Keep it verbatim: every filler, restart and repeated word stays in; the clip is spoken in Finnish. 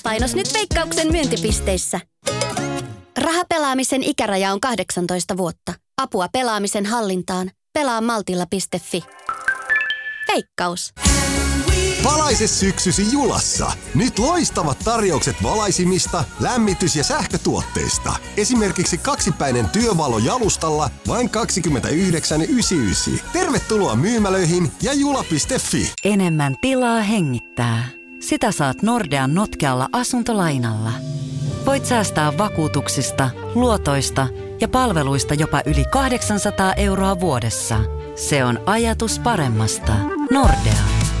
Tasapainos nyt Veikkauksen myyntipisteissä. Rahapelaamisen ikäraja on kahdeksantoista vuotta. Apua pelaamisen hallintaan. Pelaa maltilla piste fi. Veikkaus. Valaise syksysi Julassa. Nyt loistavat tarjoukset valaisimista, lämmitys- ja sähkötuotteista. Esimerkiksi kaksipäinen työvalo jalustalla vain kaksikymmentäyhdeksän pilkku yhdeksänkymmentäyhdeksän. Tervetuloa myymälöihin ja jula piste fi. Enemmän tilaa hengittää. Sitä saat Nordean notkealla asuntolainalla. Voit säästää vakuutuksista, luotoista ja palveluista jopa yli kahdeksansataa euroa vuodessa. Se on ajatus paremmasta. Nordea.